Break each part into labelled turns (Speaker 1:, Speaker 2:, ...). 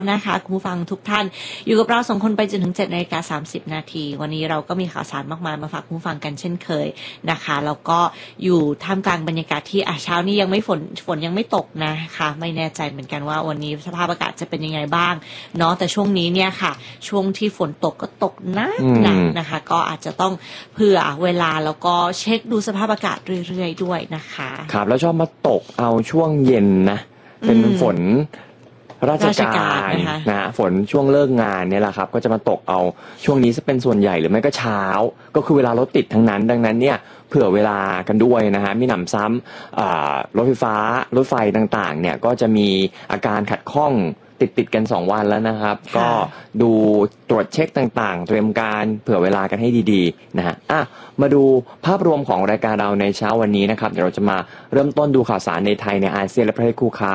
Speaker 1: นะคะคุณผู้ฟังทุกท่านอยู่กับเราสองคนไปจนถึง 7:30 นาทีวันนี้เราก็มีข่าวสารมากมายมาฝากคุณผู้ฟังกันเช่นเคยนะคะแล้วก็อยู่ท่ามกลางบรรยากาศที่เช้านี้ยังไม่ฝนยังไม่ตกนะคะไม่แน่ใจเหมือนกันว่าวันนี้สภาพอากาศจะเป็นยังไงบ้างเนาะแต่ช่วงนี้เนี่ยค่ะช่วงที่ฝนตกก็ตกหนักนะคะก็อาจจะต้องเผื่อเวลาแล้วก็เช็คดูสภาพอากาศเรื่อยๆด้วยนะคะ
Speaker 2: ครับแล้วชอบมาตกเอาช่วงเย็นนะเป็นฝนราชการนะฝนช่วงเลิกงานเนี่ยแหละครับก็จะมาตกเอาช่วงนี้จะเป็นส่วนใหญ่หรือไม่ก็เช้าก็คือเวลารถติดทั้งนั้นดังนั้นเนี่ยเผื่อเวลากันด้วยนะฮะมีหนำซ้ำรถไฟฟ้ารถไฟต่างๆเนี่ยก็จะมีอาการขัดข้องติดกัน2วันแล้วนะครับก็ดูตรวจเช็คต่างๆเตรียมการเผื่อเวลากันให้ดีๆนะฮะมาดูภาพรวมของรายการเราในเช้าวันนี้นะครับเดี๋ยวเราจะมาเริ่มต้นดูข่าวสารในไทยในอาเซียนและประเทศคู่ค้า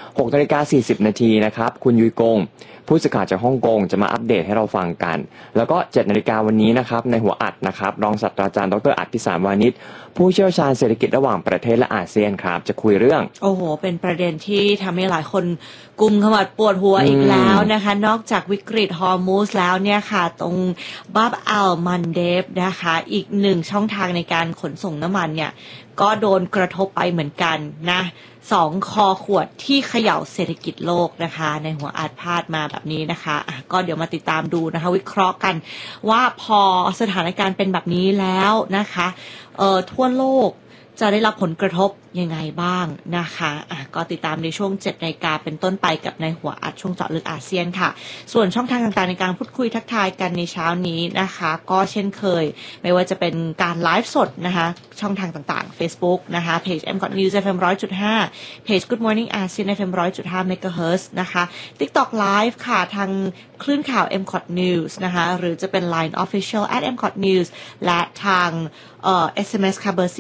Speaker 2: 6:40 นาทีนะครับคุณยุ้ยกงผู้สื่อข่าวจากฮ่องกงจะมาอัปเดตให้เราฟังกันแล้วก็ 7 นาฬิกาวันนี้นะครับในหัวอัดนะครับรองศาสตราจารย์ดร.อภิสารวานิชผู้เชี่ยวชาญเศรษฐกิจระหว่างประเทศและอาเซียนครับจะคุยเรื่อง
Speaker 1: โอ้โหเป็นประเด็นที่ทำให้หลายคนกุมขมับปวดหัวอีกแล้วนะคะนอกจากวิกฤตฮอร์มุสแล้วเนี่ยค่ะตรงบับอัลมันเดฟนะคะอีกหนึ่งช่องทางในการขนส่งน้ำมันเนี่ยก็โดนกระทบไปเหมือนกันนะ2 คอขวดที่เขย่าเศรษฐกิจโลกนะคะในหัวอัดพาดมาแบบนี้นะคะก็เดี๋ยวมาติดตามดูนะคะวิเคราะห์กันว่าพอสถานการณ์เป็นแบบนี้แล้วนะคะทั่วโลกจะได้รับผลกระทบยังไงบ้างนะคะก็ติดตามในช่วง 7 นาฬิกาเป็นต้นไปกับในหัวอัดช่วงเจาะลึกอาเซียนค่ะส่วนช่องทางต่างๆในการพูดคุยทักทายกันในเช้านี้นะคะก็เช่นเคยไม่ว่าจะเป็นการไลฟ์สดนะคะช่องทางต่างๆ Facebook นะคะเพจ MCOT News FM 100.5 เพจ Good Morning ASEAN FM 100.5 MHz นะคะ TikTok Live ค่ะทางคลื่นข่าว MCOT News นะคะหรือจะเป็น Line Official @MCOT News และทางSMS ค่ะเบอร์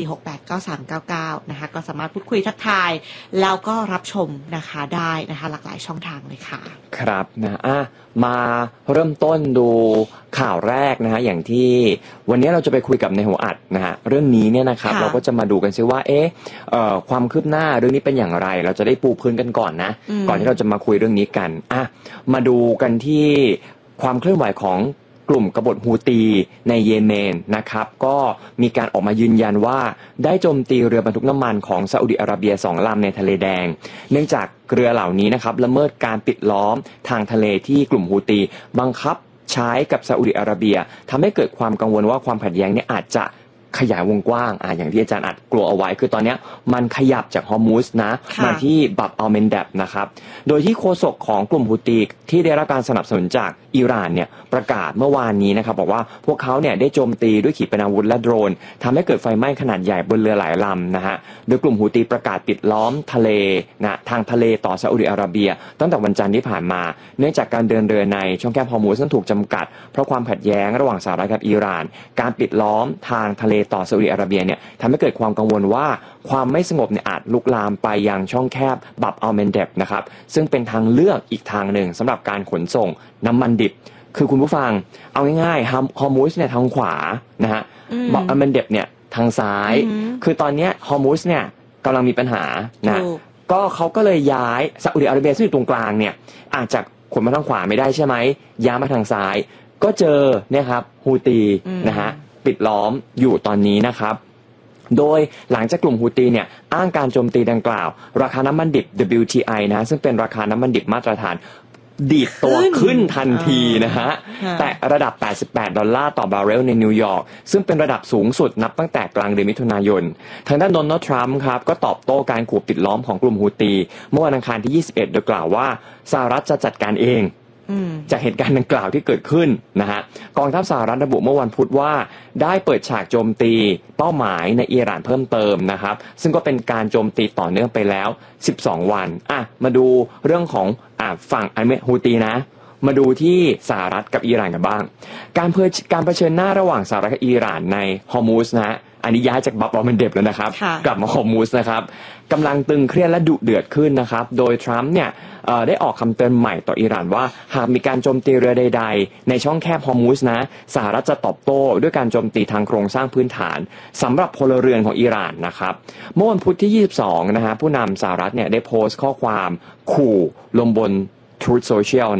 Speaker 1: 4689399 นะคะก็สามารถพูดคุยทักทายแล้วก็รับชมนะคะได้นะคะหลากหลายช่องทางเลยค่ะ
Speaker 2: ครับนะมาเริ่มต้นดูข่าวแรกนะฮะอย่างที่วันนี้เราจะไปคุยกับในหัวอัดนะฮะเรื่องนี้เนี่ยนะครับเราก็จะมาดูกันซิว่าความคืบหน้าเรื่องนี้เป็นอย่างไรเราจะได้ปูพื้นกันก่อนนะก่อนที่เราจะมาคุยเรื่องนี้กันมาดูกันที่ความเคลื่อนไหวของกลุ่มกบฏฮูตีในเยเมนนะครับก็มีการออกมายืนยันว่าได้โจมตีเรือบรรทุกน้ำมันของซาอุดิอาระเบีย2 ลำในทะเลแดงเนื่องจากเรือเหล่านี้นะครับละเมิดการปิดล้อมทางทะเลที่กลุ่มฮูตีบังคับใช้กับซาอุดิอาระเบียทำให้เกิดความกังวลว่าความขัดแย้งนี้อาจจะขยายวงกว้างอย่างที่อาจารย์อัดกลัวเอาไว้คือตอนนี้มันขยับจากฮอร์มุสนะมาที่บับอัลเมนเดบนะครับโดยที่โฆษกของกลุ่มฮูตีที่ได้รับการสนับสนุนจากอิหร่านเนี่ยประกาศเมื่อวานนี้นะครับบอกว่าพวกเขาเนี่ยได้โจมตีด้วยขีปนาวุธและโดรนทำให้เกิดไฟไหม้ขนาดใหญ่บนเรือหลายลำนะฮะโดยกลุ่มฮูตีประกาศปิดล้อมทะเลนะทางทะเลต่อซาอุดิอาระเบียตั้งแต่วันจันทร์ที่ผ่านมาเนื่องจากการเดินเรือในช่องแคบฮอร์มุสถูกจำกัดเพราะความขัดแย้งระหว่างสหรัฐกับอิหร่านการปิดล้อมทางทะเลต่อซาอุดิอาระเบียเนี่ยทำให้เกิดความกังวลว่าความไม่สงบเนี่ยอาจลุกลามไปยังช่องแคบบับอัลเมนเดบนะครับซึ่งเป็นทางเลือกอีกทางหนึ่งสำหรับการขนส่งน้ำมันดิบคือคุณผู้ฟังเอาง่ายๆฮอร์มุสเนี่ยทางขวานะฮะบับอัลเมนเดบเนี่ยทางซ้ายคือตอนนี้ฮอร์มุสเนี่ยกำลังมีปัญหานะก็เขาก็เลยย้ายซาอุดิอาระเบียซึ่งอยู่ตรงกลางเนี่ยอาจจะขนมาทางขวาไม่ได้ใช่ไหมย้ายมาทางซ้ายก็เจอเนี่ยครับฮูตีนะฮะปิดล้อมอยู่ตอนนี้นะครับโดยหลังจากกลุ่มฮูตีเนี่ยอ้างการโจมตีดังกล่าวราคาน้ำมันดิบ WTI นะซึ่งเป็นราคาน้ำมันดิบมาตรฐานดีดตัวขึ้นทันทีนะฮะแต่ระดับ$88ต่อบาร์เรลในนิวยอร์กซึ่งเป็นระดับสูงสุดนับตั้งแต่กลางเดือนมิถุนายนทางด้านโดนัลด์ทรัมป์ครับก็ตอบโต้การขู่ปิดล้อมของกลุ่มฮูตีเมื่อวันอังคารที่21โดยกล่าวว่าสหรัฐจะจัดการเองจากเหตุการณ์ดังกล่าวที่เกิดขึ้นนะฮะกองทัพสหรัฐระบุเมื่อวันพุธว่าได้เปิดฉากโจมตีเป้าหมายในอิหร่านเพิ่มเติมนะครับซึ่งก็เป็นการโจมตีต่อเนื่องไปแล้ว12วันมาดูเรื่องของฝั่งฮูตีนะมาดูที่สหรัฐกับอิหร่านกันบ้างการเผชิญหน้าระหว่างสหรัฐกับอิหร่านในฮอร์มุสนะอันนี้ย้ายจากบับอัลเมนเดบแล้วนะครับกลับมาฮอร์มุสนะครับกำลังตึงเครียดและดุเดือดขึ้นนะครับโดยทรัมป์เนี่ยได้ออกคำเตือนใหม่ต่ออิหร่านว่าหากมีการโจมตีเรือใดๆในช่องแคบฮอร์มุสนะสหรัฐจะตอบโต้ด้วยการโจมตีทางโครงสร้างพื้นฐานสำหรับพลเรือนของอิหร่านนะครับเมื่อวันพุธที่22นะฮะผู้นำสหรัฐเนี่ยได้โพสต์ข้อความขู่ลงบนTruth Social